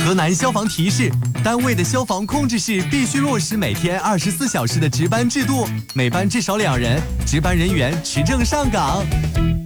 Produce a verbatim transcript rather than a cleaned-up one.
河南消防提示：单位的消防控制室必须落实每天二十四小时的值班制度，每班至少两人，值班人员持证上岗。